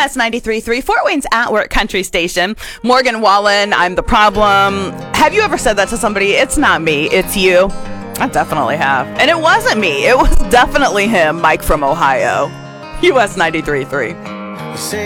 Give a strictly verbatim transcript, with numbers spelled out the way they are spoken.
S ninety-three point three, Fort Wayne's at work country station. Morgan Wallen, I'm the problem. Have you ever said that to somebody? It's not me, it's you. I definitely have. And it wasn't me. It was definitely him, Mike from Ohio. U S ninety-three point three.